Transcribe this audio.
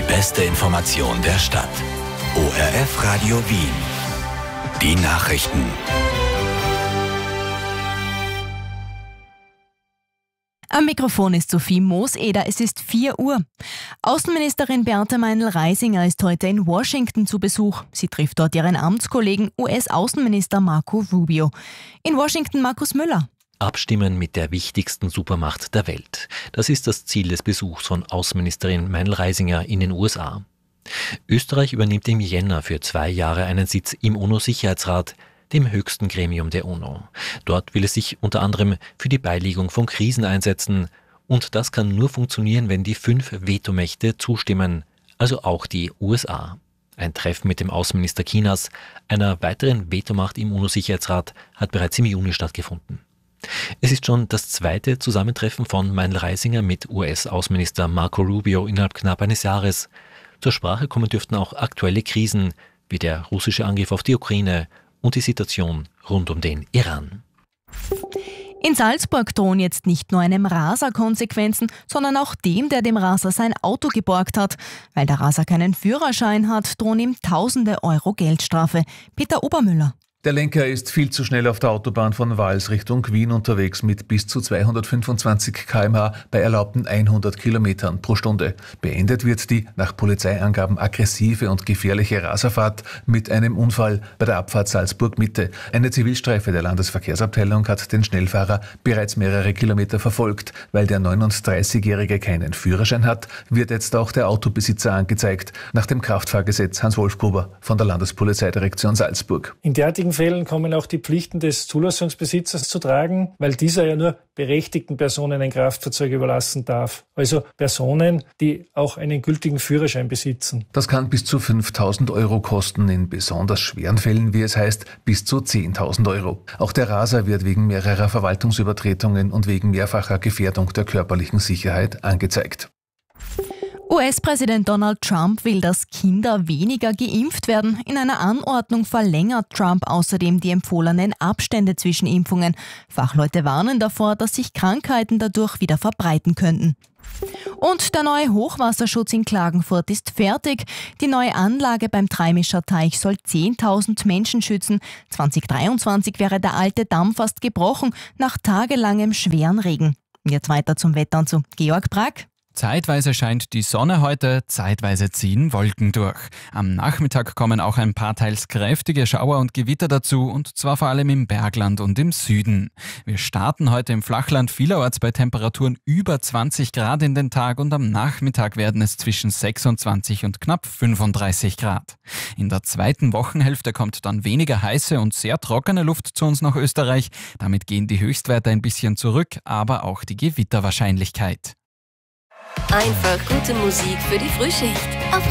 beste Information der Stadt. ORF Radio Wien. Die Nachrichten. Am Mikrofon ist Sophie Mooseder, es ist 4 Uhr. Außenministerin Beate Meinl-Reisinger ist heute in Washington zu Besuch. Sie trifft dort ihren Amtskollegen US-Außenminister Marco Rubio. In Washington Markus Müller. Abstimmen mit der wichtigsten Supermacht der Welt. Das ist das Ziel des Besuchs von Außenministerin Meinl-Reisinger in den USA. Österreich übernimmt im Jänner für 2 Jahre einen Sitz im UNO-Sicherheitsrat, dem höchsten Gremium der UNO. Dort will es sich unter anderem für die Beilegung von Krisen einsetzen. Und das kann nur funktionieren, wenn die 5 Vetomächte zustimmen, also auch die USA. Ein Treffen mit dem Außenminister Chinas, einer weiteren Vetomacht im UNO-Sicherheitsrat, hat bereits im Juni stattgefunden. Es ist schon das 2. Zusammentreffen von Meinl-Reisinger mit US-Außenminister Marco Rubio innerhalb knapp eines Jahres. Zur Sprache kommen dürften auch aktuelle Krisen, wie der russische Angriff auf die Ukraine und die Situation rund um den Iran. In Salzburg drohen jetzt nicht nur einem Raser Konsequenzen, sondern auch dem, der dem Raser sein Auto geborgt hat. Weil der Raser keinen Führerschein hat, drohen ihm tausende Euro Geldstrafe. Peter Obermüller. Der Lenker ist viel zu schnell auf der Autobahn von Vals Richtung Wien unterwegs mit bis zu 225 km/h bei erlaubten 100 Kilometern pro Stunde. Beendet wird die, nach Polizeiangaben, aggressive und gefährliche Raserfahrt mit einem Unfall bei der Abfahrt Salzburg-Mitte. Eine Zivilstreife der Landesverkehrsabteilung hat den Schnellfahrer bereits mehrere Kilometer verfolgt. Weil der 39-Jährige keinen Führerschein hat, wird jetzt auch der Autobesitzer angezeigt. Nach dem Kraftfahrgesetz Hans-Wolf Gruber von der Landespolizeidirektion Salzburg. In derartigen Fällen kommen auch die Pflichten des Zulassungsbesitzers zu tragen, weil dieser ja nur berechtigten Personen ein Kraftfahrzeug überlassen darf. Also Personen, die auch einen gültigen Führerschein besitzen. Das kann bis zu 5.000 Euro kosten, in besonders schweren Fällen, wie es heißt, bis zu 10.000 Euro. Auch der Raser wird wegen mehrerer Verwaltungsübertretungen und wegen mehrfacher Gefährdung der körperlichen Sicherheit angezeigt. US-Präsident Donald Trump will, dass Kinder weniger geimpft werden. In einer Anordnung verlängert Trump außerdem die empfohlenen Abstände zwischen Impfungen. Fachleute warnen davor, dass sich Krankheiten dadurch wieder verbreiten könnten. Und der neue Hochwasserschutz in Klagenfurt ist fertig. Die neue Anlage beim Treimischer Teich soll 10.000 Menschen schützen. 2023 wäre der alte Damm fast gebrochen, nach tagelangem schweren Regen. Jetzt weiter zum Wetter und zu Georg Brack. Zeitweise scheint die Sonne heute, zeitweise ziehen Wolken durch. Am Nachmittag kommen auch ein paar teils kräftige Schauer und Gewitter dazu, und zwar vor allem im Bergland und im Süden. Wir starten heute im Flachland vielerorts bei Temperaturen über 20 Grad in den Tag, und am Nachmittag werden es zwischen 26 und knapp 35 Grad. In der zweiten Wochenhälfte kommt dann weniger heiße und sehr trockene Luft zu uns nach Österreich. Damit gehen die Höchstwerte ein bisschen zurück, aber auch die Gewitterwahrscheinlichkeit. Einfach gute Musik für die Frühschicht auf